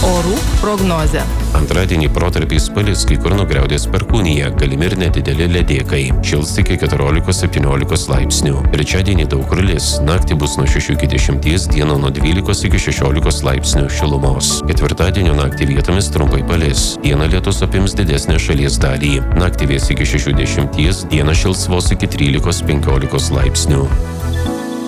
Orų prognozė. Antradienį protarpiais palis, kai kur nugriaudės perkūnija, galimi ir nedideli ledėkai. Šils iki 14-17 laipsnių. Trečiadienį daug kur lis, naktį bus nuo 6 iki 10, dieną nuo 12 iki 16 laipsnių šilumos. Ketvirtadienio naktį vietomis trumpai palis, dieną lietus apims didesnę šalies dalį. Naktį vės iki 60, dieną šils vos iki 13-15 laipsnių.